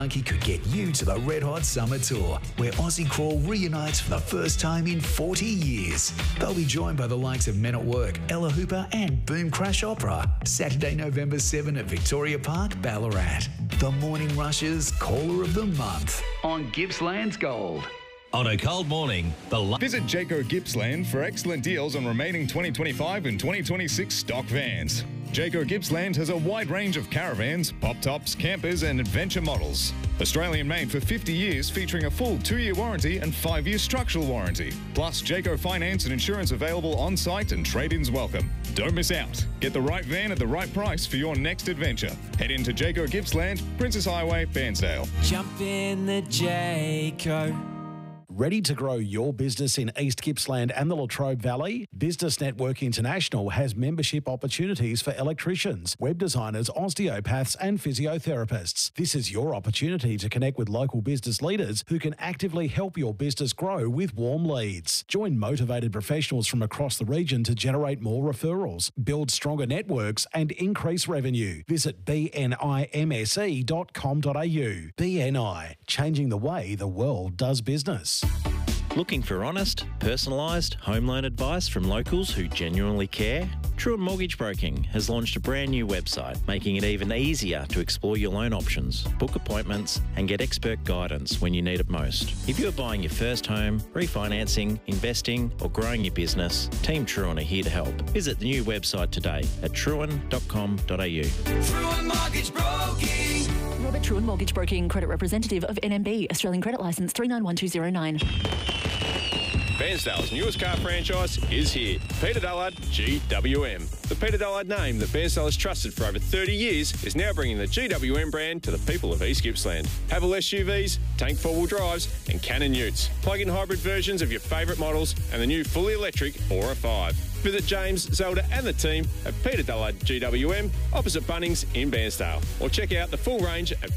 Monkey could get you to the Red Hot Summer Tour, where Aussie Crawl reunites for the first time in 40 years. They'll be joined by the likes of Men at Work, Ella Hooper and Boom Crash Opera. Saturday, November 7 at Victoria Park, Ballarat. The Morning Rush's Caller of the Month on Gippsland's Gold. On a cold morning, visit Jayco Gippsland for excellent deals on remaining 2025 and 2026 stock vans. Jayco Gippsland has a wide range of caravans, pop-tops, campers and adventure models. Australian made for 50 years, featuring a full 2-year warranty and 5-year structural warranty. Plus, Jayco finance and insurance available on-site and trade-ins welcome. Don't miss out. Get the right van at the right price for your next adventure. Head into Jayco Gippsland, Princess Highway, Bairnsdale. Jump in the Jayco. Ready to grow your business in East Gippsland and the Latrobe Valley? Business Network International has membership opportunities for electricians, web designers, osteopaths and physiotherapists. This is your opportunity to connect with local business leaders who can actively help your business grow with warm leads. Join motivated professionals from across the region to generate more referrals, build stronger networks and increase revenue. Visit bnimse.com.au. BNI, changing the way the world does business. Looking for honest, personalised home loan advice from locals who genuinely care? Truan Mortgage Broking has launched a brand new website, making it even easier to explore your loan options, book appointments and get expert guidance when you need it most. If you're buying your first home, refinancing, investing or growing your business, Team Truan are here to help. Visit the new website today at truan.com.au. Truan Mortgage Broking. Robert Truan Mortgage Broking, credit representative of NMB, Australian Credit Licence 391209. Bairnsdale's newest car franchise is here. Peter Dullard GWM. The Peter Dullard name that Bairnsdale has trusted for over 30 years is now bringing the GWM brand to the people of East Gippsland. Haval SUVs, tank 4-wheel drives and Cannon utes. Plug-in hybrid versions of your favourite models and the new fully electric Aura 5. Visit James, Zelda and the team at Peter Dullard GWM opposite Bunnings in Bairnsdale, or check out the full range at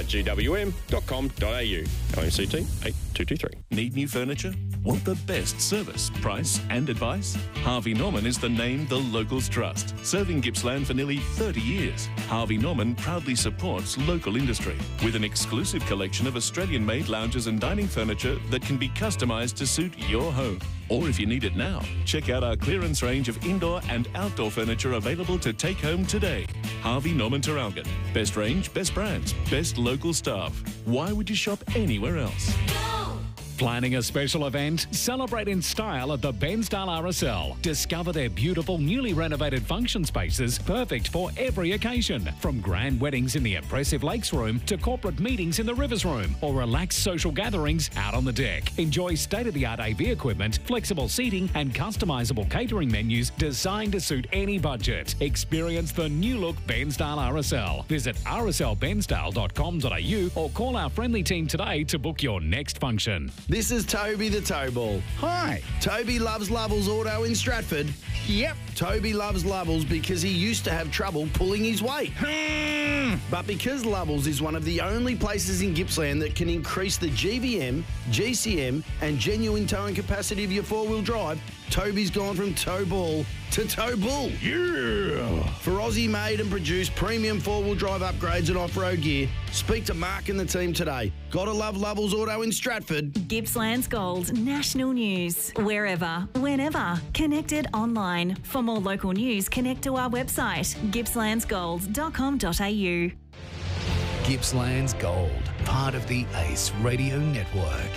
peterdullardgwm.com.au. LMCT 8223. Need new furniture? Want the best service, price and advice? Harvey Norman is the name the locals trust. Serving Gippsland for nearly 30 years, Harvey Norman proudly supports local industry with an exclusive collection of Australian-made lounges and dining furniture that can be customised to suit your home. Or if you need it now, check out our clearance range of indoor and outdoor furniture available to take home today. Harvey Norman Terralgan. Best range, best brands, best local staff. Why would you shop anywhere else? Planning a special event? Celebrate in style at the Bairnsdale RSL. Discover their beautiful, newly renovated function spaces, perfect for every occasion. From grand weddings in the impressive Lakes Room to corporate meetings in the Rivers Room or relaxed social gatherings out on the deck. Enjoy state-of-the-art AV equipment, flexible seating and customisable catering menus designed to suit any budget. Experience the new-look Bairnsdale RSL. Visit rslbairnsdale.com.au or call our friendly team today to book your next function. This is Toby the Towball. Hi. Toby loves Lovell's Auto in Stratford. Yep. Toby loves Lovell's because he used to have trouble pulling his weight. But because Lovell's is one of the only places in Gippsland that can increase the GVM, GCM and genuine towing capacity of your 4-wheel drive, Toby's gone from tow ball to tow bull. Yeah. For Aussie-made and produced premium 4-wheel drive upgrades and off-road gear, speak to Mark and the team today. Gotta love Lovell's Auto in Stratford. Gippsland's Gold, national news. Wherever, whenever. Connected online. For more local news, connect to our website, gippslandsgold.com.au. Gippsland's Gold, part of the ACE Radio Network.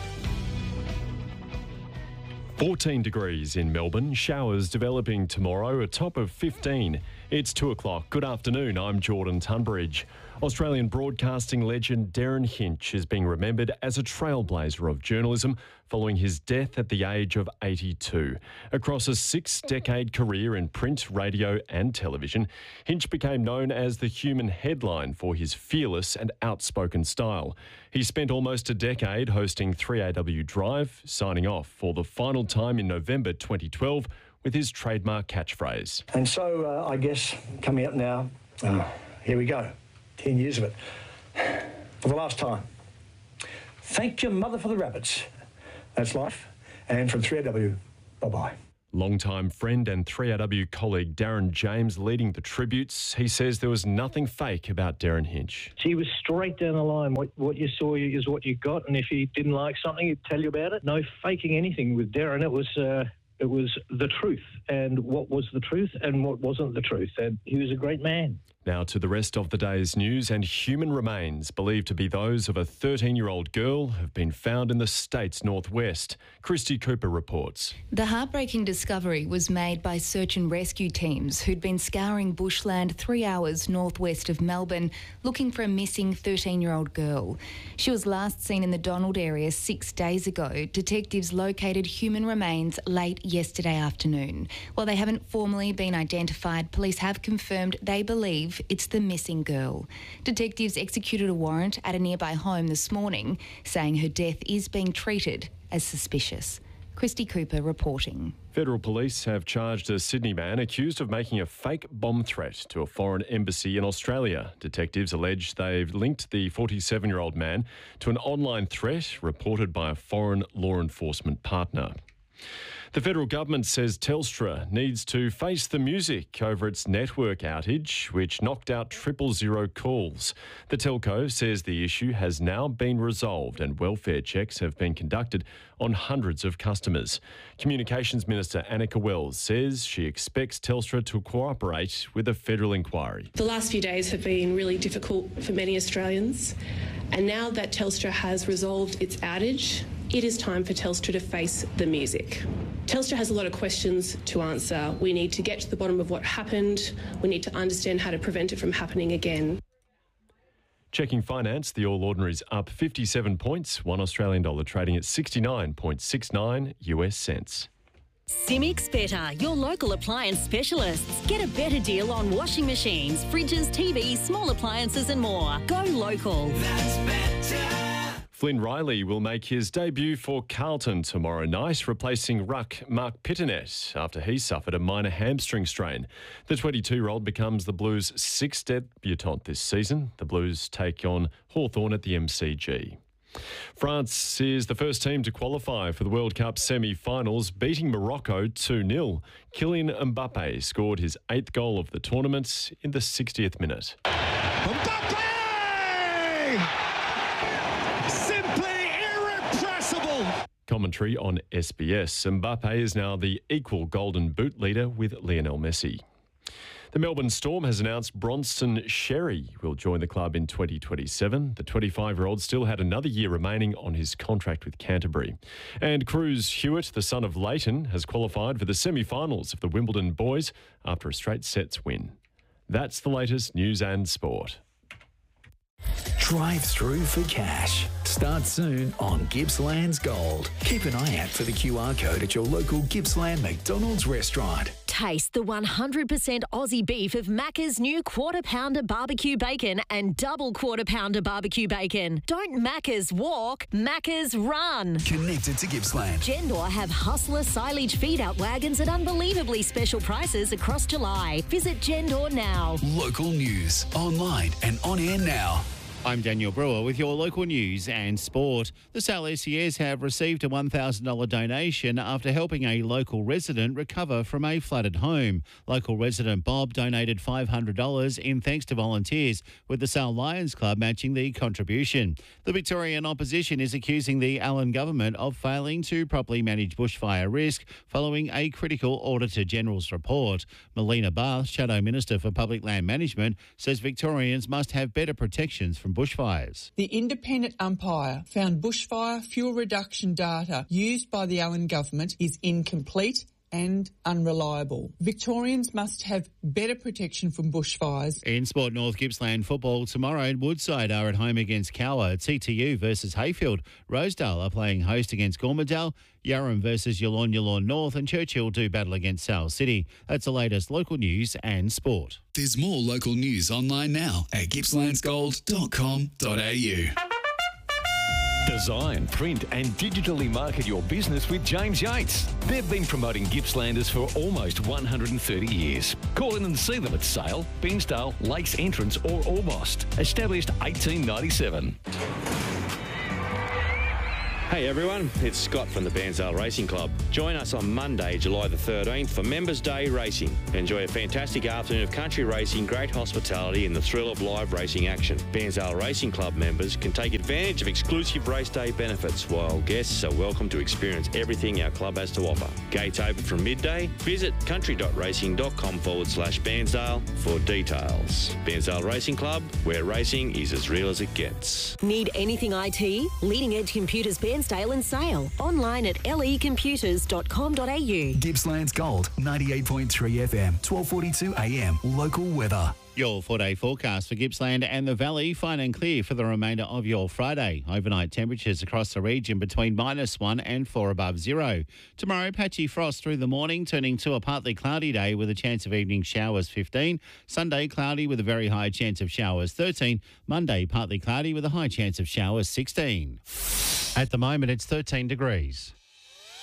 14 degrees in Melbourne, showers developing tomorrow, a top of 15. It's 2 o'clock. Good afternoon, I'm Jordan Tunbridge. Australian broadcasting legend Darren Hinch is being remembered as a trailblazer of journalism following his death at the age of 82. Across a 6-decade career in print, radio and television, Hinch became known as the human headline for his fearless and outspoken style. He spent almost a decade hosting 3AW Drive, signing off for the final time in November 2012 with his trademark catchphrase. And so I guess coming up now, here we go. 10 years of it. For the last time. Thank your mother for the rabbits. That's life. And from 3AW, bye-bye. Longtime friend and 3AW colleague Darren James leading the tributes. He says there was nothing fake about Darren Hinch. He was straight down the line. What you saw is what you got, and if he didn't like something, he'd tell you about it. No faking anything with Darren. It was the truth, and what was the truth and what wasn't the truth. And he was a great man. Now to the rest of the day's news, and human remains believed to be those of a 13-year-old girl have been found in the state's northwest. Christy Cooper reports. The heartbreaking discovery was made by search and rescue teams who'd been scouring bushland 3 hours northwest of Melbourne looking for a missing 13-year-old girl. She was last seen in the Donald area 6 days ago. Detectives located human remains late yesterday afternoon. While they haven't formally been identified, police have confirmed they believe it's the missing girl. Detectives executed a warrant at a nearby home this morning, saying her death is being treated as suspicious. Christy Cooper reporting. Federal police have charged a Sydney man accused of making a fake bomb threat to a foreign embassy in Australia. Detectives allege they've linked the 47-year-old man to an online threat reported by a foreign law enforcement partner. The federal government says Telstra needs to face the music over its network outage, which knocked out 000 calls. The telco says the issue has now been resolved and welfare checks have been conducted on hundreds of customers. Communications Minister Annika Wells says she expects Telstra to cooperate with a federal inquiry. The last few days have been really difficult for many Australians, and now that Telstra has resolved its outage, it is time for Telstra to face the music. Telstra has a lot of questions to answer. We need to get to the bottom of what happened. We need to understand how to prevent it from happening again. Checking finance, the All Ordinary's up 57 points, $1 Australian dollar trading at 69.69 US cents. Simics Better, your local appliance specialists. Get a better deal on washing machines, fridges, TVs, small appliances and more. Go local. That's better. Flynn Riley will make his debut for Carlton tomorrow night, replacing ruck Mark Pitternet after he suffered a minor hamstring strain. The 22-year-old becomes the Blues' sixth debutant this season. The Blues take on Hawthorn at the MCG. France is the first team to qualify for the World Cup semi-finals, beating Morocco 2-0. Kylian Mbappe scored his 8th goal of the tournament in the 60th minute. Mbappe! Simply irrepressible! Commentary on SBS. Mbappe is now the equal Golden Boot leader with Lionel Messi. The Melbourne Storm has announced Bronson Xerri will join the club in 2027. The 25-year-old still had another year remaining on his contract with Canterbury. And Cruz Hewitt, the son of Leighton, has qualified for the semi-finals of the Wimbledon Boys after a straight sets win. That's the latest news and sport. Drive through for cash. Start soon on Gippsland's Gold. Keep an eye out for the QR code at your local Gippsland McDonald's restaurant. Taste the 100% Aussie beef of Macca's new Quarter Pounder barbecue bacon and double Quarter Pounder barbecue bacon. Don't Macca's walk, Macca's run. Connected to Gippsland. Gendor have Hustler silage feed-out wagons at unbelievably special prices across July. Visit Gendor now. Local news, online and on air now. I'm Daniel Brewer with your local news and sport. The Sale SES have received a $1,000 donation after helping a local resident recover from a flooded home. Local resident Bob donated $500 in thanks to volunteers, with the Sale Lions Club matching the contribution. The Victorian opposition is accusing the Allen government of failing to properly manage bushfire risk following a critical Auditor-General's report. Melina Barth, Shadow Minister for Public Land Management, says Victorians must have better protections from bushfires. The independent umpire found bushfire fuel reduction data used by the Allen government is incomplete and unreliable. Victorians must have better protection from bushfires. In sport, North Gippsland football tomorrow, Woodside are at home against Cowra, TTU versus Hayfield. Rosedale are playing host against Gormadale, Yarram versus Yallourn North, and Churchill do battle against Sale City. That's the latest local news and sport. There's more local news online now at gippslandsgold.com.au. Design, print and digitally market your business with James Yates. They've been promoting Gippslanders for almost 130 years. Call in and see them at Sale, Binsdale, Lakes Entrance or Orbost. Established 1897. Hey everyone, it's Scott from the Bairnsdale Racing Club. Join us on Monday, July the 13th for Members Day Racing. Enjoy a fantastic afternoon of country racing, great hospitality and the thrill of live racing action. Bairnsdale Racing Club members can take advantage of exclusive race day benefits, while guests are welcome to experience everything our club has to offer. Gates open from midday. Visit country.racing.com/Bairnsdale for details. Bairnsdale Racing Club, where racing is as real as it gets. Need anything IT? Leading Edge Computers Bairnsdale and Sale. Online at lecomputers.com.au. Gippsland's Gold, 98.3 FM, 12:42 AM. Local weather. Your 4-day forecast for Gippsland and the Valley, fine and clear for the remainder of your Friday. Overnight temperatures across the region between -1 and 4 above zero. Tomorrow, patchy frost through the morning, turning to a partly cloudy day with a chance of evening showers 15. Sunday, cloudy with a very high chance of showers 13. Monday, partly cloudy with a high chance of showers 16. At the moment, it's 13 degrees.